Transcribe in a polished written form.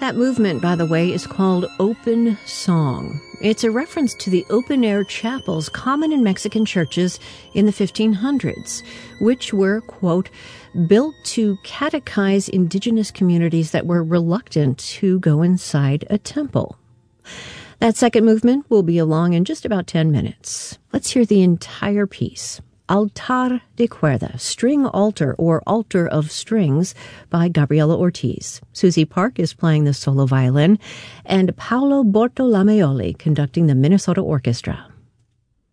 That movement, by the way, is called open song. It's a reference to the open-air chapels common in Mexican churches in the 1500s, which were, quote, built to catechize indigenous communities that were reluctant to go inside a temple. That second movement will be along in just about 10 minutes. Let's hear the entire piece. Altar de Cuerda, String Altar or Altar of Strings by Gabriela Ortiz. Susie Park is playing the solo violin, and Paolo Bortolamioli conducting the Minnesota Orchestra.